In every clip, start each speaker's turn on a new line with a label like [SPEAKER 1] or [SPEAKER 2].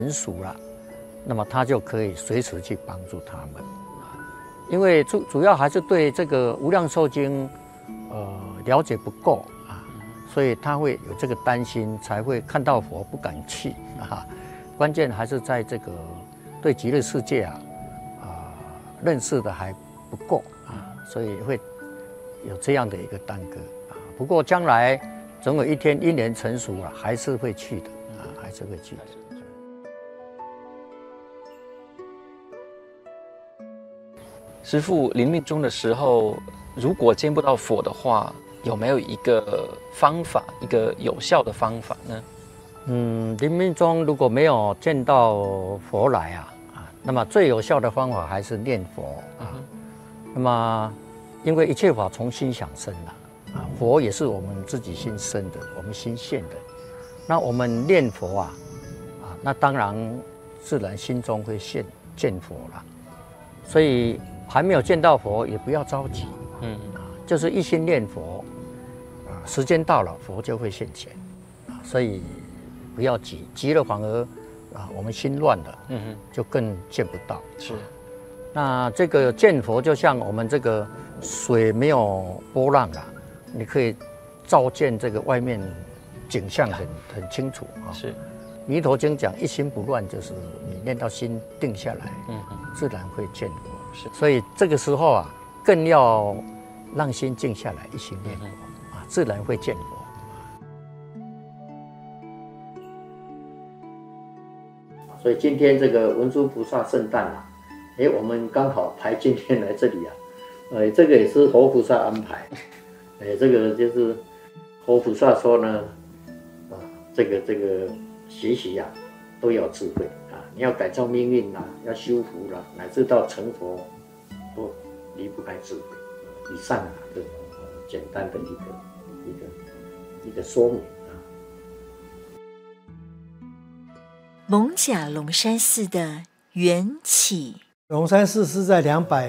[SPEAKER 1] 成熟了，那么他就可以随时去帮助他们。因为主要还是对这个无量寿经，了解不够啊，所以他会有这个担心，才会看到佛不敢去啊。关键还是在这个对极乐世界认识的还不够啊，所以会有这样的一个耽搁啊。不过将来总有一天因缘成熟了，还是会去的啊，还是会去的。
[SPEAKER 2] 师父临命终的时候，如果见不到佛的话，有没有一个方法，一个有效的方法呢？
[SPEAKER 1] 临命终如果没有见到佛来那么最有效的方法还是念佛啊。那么，因为一切法从心想生佛也是我们自己心生的，我们心现的。那我们念佛那当然自然心中会见佛了。所以还没有见到佛，也不要着急，就是一心念佛，时间到了，佛就会现前，所以不要急，急了反而我们心乱了，就更见不到。
[SPEAKER 2] 是，
[SPEAKER 1] 那这个见佛就像我们这个水没有波浪了，你可以照见这个外面景象很清楚啊。
[SPEAKER 2] 是，
[SPEAKER 1] 弥陀经讲一心不乱，就是你念到心定下来，自然会见佛。
[SPEAKER 2] 是，
[SPEAKER 1] 所以这个时候更要让心静下来，一心念佛自然会见佛。所以今天这个文殊菩萨圣诞我们刚好排今天来这里这个也是佛菩萨安排，这个就是佛菩萨说呢，这个学习都要智慧你要改造命运要修福乃至到成佛，都离不开智慧。以上的简单的一个说明
[SPEAKER 3] 艋舺龙山寺的缘起。
[SPEAKER 4] 龙山寺是在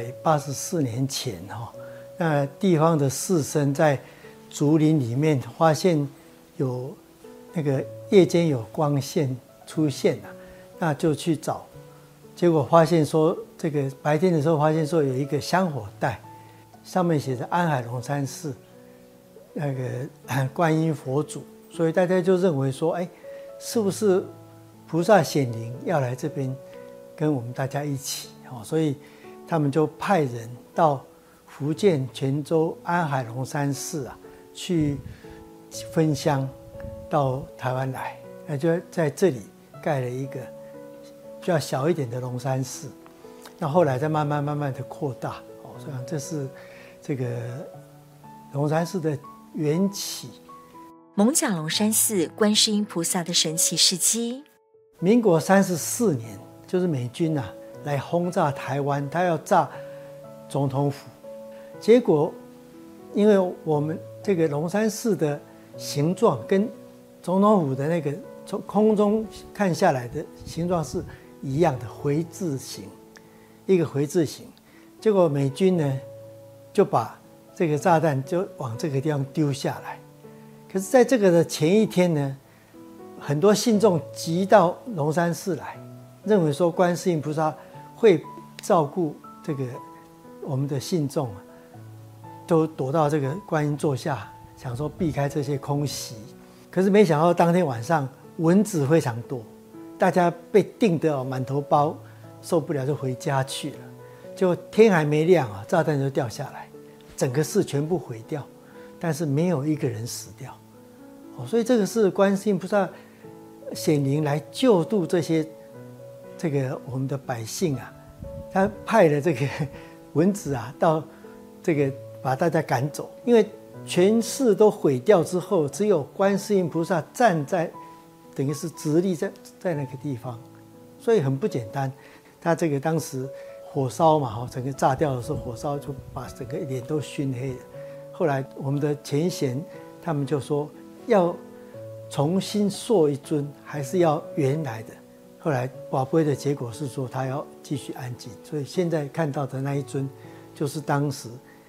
[SPEAKER 4] 284年前那地方的士绅在竹林里面发现有那个夜间有光线出现那就去找，结果发现说这个白天的时候发现说有一个香火袋，上面写着安海龙山寺那个观音佛祖，所以大家就认为说，是不是菩萨显灵要来这边跟我们大家一起所以他们就派人到福建泉州安海龙山寺去分香到台湾来，那就在这里盖了一个比较小一点的龙山寺，那后来再慢慢的扩大所以这是这个龙山寺的缘起。
[SPEAKER 3] 艋舺龙山寺观世音菩萨的神奇事迹。
[SPEAKER 4] 民国34年，就是美军来轰炸台湾，他要炸总统府，结果因为我们这个龙山寺的形状跟总统府的那个从空中看下来的形状是一样的，回字形，一个回字形。结果美军呢就把这个炸弹就往这个地方丢下来。可是在这个的前一天呢，很多信众集到龙山寺来，认为说观世音菩萨会照顾这个我们的信众都躲到这个观音座下，想说避开这些空袭。可是没想到当天晚上蚊子非常多，大家被叮得满头包，受不了就回家去了。结果天还没亮炸弹就掉下来，整个寺全部毁掉，但是没有一个人死掉。所以这个是观世音菩萨显灵来救度这个我们的百姓他派了这个蚊子到这个把大家赶走，因为全寺都毁掉之后，只有观世音菩萨站在，等于是直立在那个地方，所以很不简单。他这个当时火烧嘛，整个炸掉的时候，火烧就把整个脸都熏黑了。后来我们的前贤他们就说要重新塑一尊，还是要原来的。后来跋杯的结果是说他要继续安静，所以现在看到的那一尊，就是当时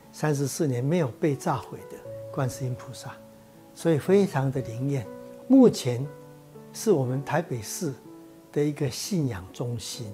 [SPEAKER 4] 34年没有被炸毁的观世音菩萨，所以非常的灵验。目前是我们台北市的一个信仰中心。